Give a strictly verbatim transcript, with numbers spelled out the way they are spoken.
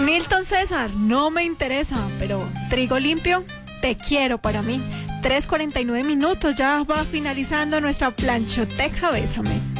Milton César, no me interesa, pero trigo limpio, te quiero para mí. tres cuarenta y nueve minutos, ya va finalizando nuestra planchoteca, bésame.